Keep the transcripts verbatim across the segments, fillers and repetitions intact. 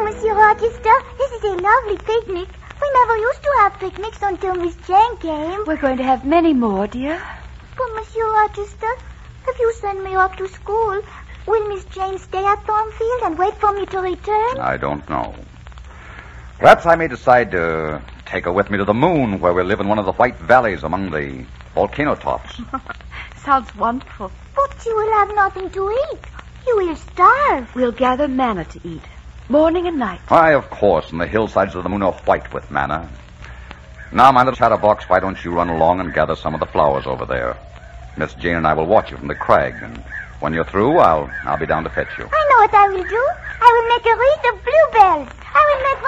Monsieur Rochester. This is a lovely picnic. We never used to have picnics until Miss Jane came. We're going to have many more, dear. But, Monsieur Rochester, if you send me off to school, will Miss Jane stay at Thornfield and wait for me to return? I don't know. Perhaps I may decide to take her with me to the moon, where we'll live in one of the white valleys among the volcano tops. Sounds wonderful. But you will have nothing to eat. You will starve. We'll gather manna to eat, morning and night. Why, of course, and the hillsides of the moon are white with manna. Now, my little chatterbox, why don't you run along and gather some of the flowers over there? Miss Jane and I will watch you from the crag, and when you're through, I'll I'll be down to fetch you. I know what I will do. I will make a wreath of bluebells. I will make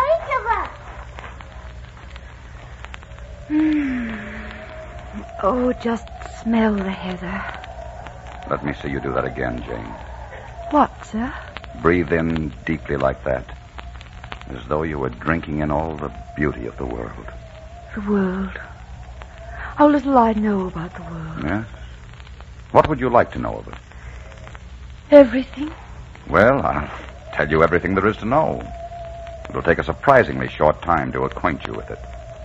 one for Hmm. Oh, just smell the heather. Let me see you do that again, Jane. What, sir? Breathe in deeply like that, as though you were drinking in all the beauty of the world. The world. How little I know about the world. Yes? What would you like to know of it? Everything. Well, I'll tell you everything there is to know. It'll take a surprisingly short time to acquaint you with it.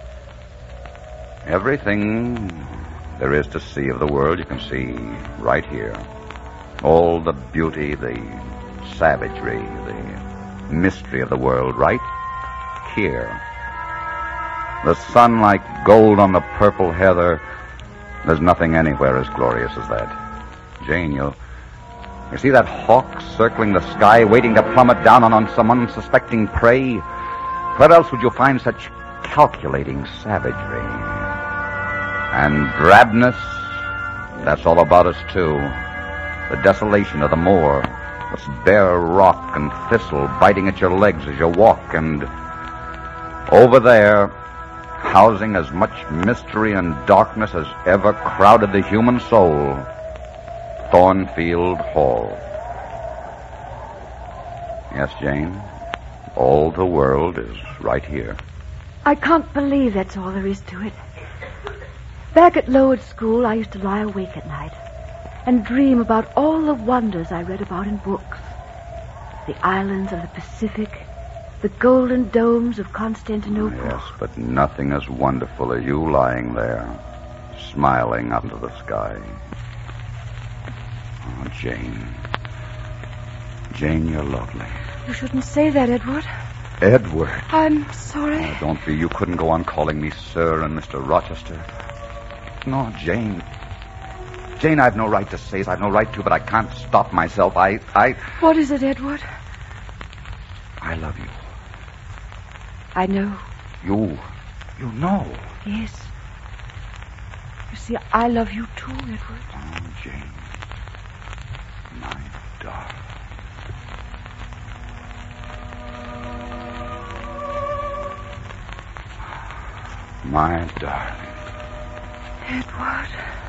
Everything there is to see of the world you can see right here. All the beauty, the savagery, the mystery of the world right here. The sun like gold on the purple heather. There's nothing anywhere as glorious as that. Jane, you you see that hawk circling the sky, waiting to plummet down on, on some unsuspecting prey? Where else would you find such calculating savagery? And drabness, that's all about us, too. The desolation of the moor, this bare rock and thistle biting at your legs as you walk, and over there, housing as much mystery and darkness as ever crowded the human soul, Thornfield Hall. Yes, Jane, all the world is right here. I can't believe that's all there is to it. Back at Lowood School, I used to lie awake at night and dream about all the wonders I read about in books. The islands of the Pacific, the golden domes of Constantinople. Yes, but nothing as wonderful as you lying there, smiling up into the sky. Oh, Jane. Jane, you're lovely. You shouldn't say that, Edward. Edward. I'm sorry. Oh, don't be. You couldn't go on calling me Sir and Mister Rochester. No, Jane. Jane, I've no right to say it. I've no right to, but I can't stop myself. I, I... What is it, Edward? I love you. I know. You... You know. Yes. You see, I love you too, Edward. Oh, Jane. My darling. My darling. Edward.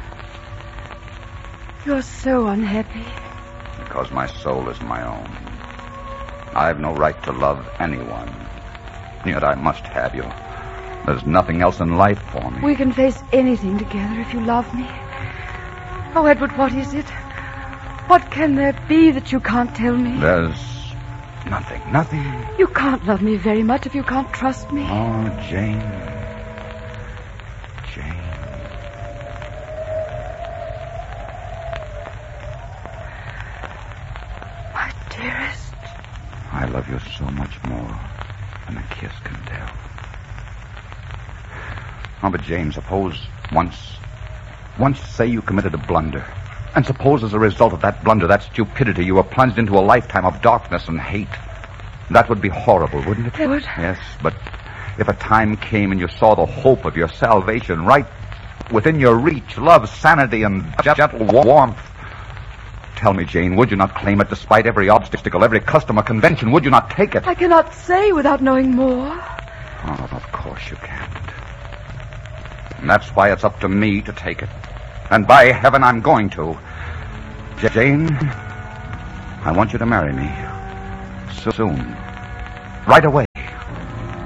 You're so unhappy. Because my soul is my own. I've no right to love anyone. Yet I must have you. There's nothing else in life for me. We can face anything together if you love me. Oh, Edward, what is it? What can there be that you can't tell me? There's nothing, nothing. You can't love me very much if you can't trust me. Oh, Jane. Jane. My dearest. I love you so much more than a kiss can tell. Oh, but Jane, suppose once, once say you committed a blunder. And suppose as a result of that blunder, that stupidity, you were plunged into a lifetime of darkness and hate. That would be horrible, wouldn't it? It would. Yes, but if a time came and you saw the hope of your salvation right within your reach, love, sanity, and gentle warmth, tell me, Jane, would you not claim it despite every obstacle, every custom or convention? Would you not take it? I cannot say without knowing more. Oh, of course you can't. And that's why it's up to me to take it. And by heaven, I'm going to. Jane, I want you to marry me. Soon. Right away.